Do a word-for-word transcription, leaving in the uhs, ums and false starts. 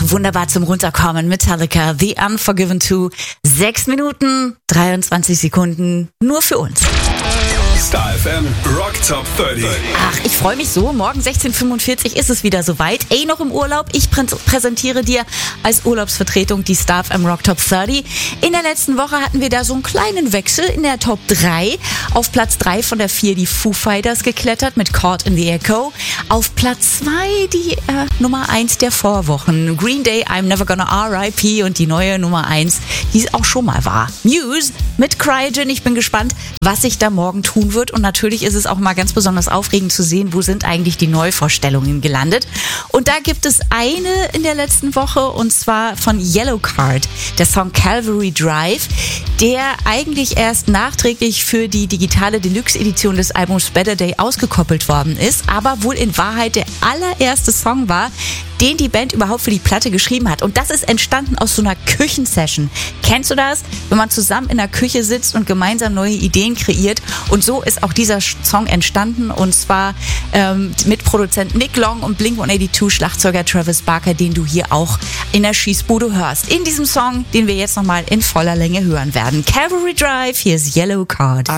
wunderbar zum Runterkommen. Metallica, The Unforgiven zwei. Sechs Minuten, dreiundzwanzig Sekunden, nur für uns. Star F M Rock Top dreißig. Ach, ich freue mich so. Morgen sechzehn Uhr fünfundvierzig ist es wieder soweit. Ey, noch im Urlaub. Ich prä- präsentiere dir als Urlaubsvertretung die Star F M Rock Top dreißig. In der letzten Woche hatten wir da so einen kleinen Wechsel in der Top drei. Auf Platz drei von der vier die Foo Fighters geklettert mit Caught in the Echo. Auf Platz zwei die äh, Nummer eins der Vorwochen. Green Day, I'm Never Gonna R I P und die neue Nummer eins, die es auch schon mal war. Muse mit Cryogen. Ich bin gespannt, was sich da morgen tun wird. Und natürlich ist es auch mal ganz besonders aufregend zu sehen, wo sind eigentlich die Neuvorstellungen gelandet. Und da gibt es eine in der letzten Woche, und zwar von Yellowcard, der Song Calvary Drive, der eigentlich erst nachträglich für die digitale Deluxe-Edition des Albums Better Day ausgekoppelt worden ist, aber wohl in Wahrheit der allererste Song war, den die Band überhaupt für die Platte geschrieben hat. Und das ist entstanden aus so einer Küchensession. Kennst du das? Wenn man zusammen in der Küche sitzt und gemeinsam neue Ideen kreiert. Und so ist auch dieser Song entstanden. Und zwar ähm, mit Produzent Nick Long und Blink hundertzweiundachtzig Schlagzeuger Travis Barker, den du hier auch in der Schießbude hörst. In diesem Song, den wir jetzt nochmal in voller Länge hören werden. Calvary Drive, hier ist Yellowcard.